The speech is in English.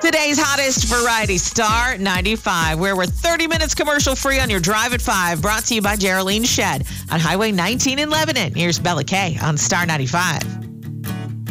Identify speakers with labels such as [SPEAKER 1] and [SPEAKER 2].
[SPEAKER 1] Today's hottest variety star, 95, where we're 30 minutes commercial free on your drive at 5. Brought to you by Geraldine Shed on Highway 19 in Lebanon. Here's Bella Kay on Star 95.